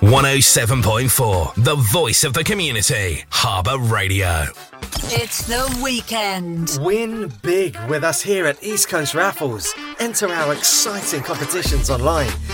107.4, the voice of the community. Harbour Radio. It's the weekend. Win big with us here at East Coast Raffles. Enter our exciting competitions online